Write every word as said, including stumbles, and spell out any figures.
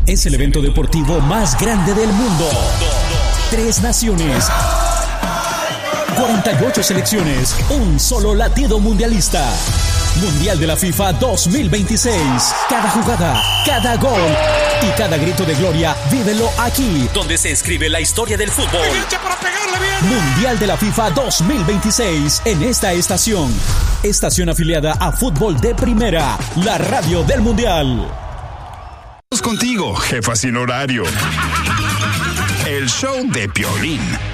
es el evento deportivo más grande del mundo. Tres naciones, cuarenta y ocho selecciones, un solo latido mundialista. Mundial de la FIFA dos mil veintiséis. Cada jugada, cada gol y cada grito de gloria, vívelo aquí, donde se escribe la historia del fútbol. Mundial de la FIFA dos mil veintiséis en esta estación. Estación afiliada a Fútbol de Primera, la radio del Mundial. Contigo, jefa sin horario. El show de Piolín.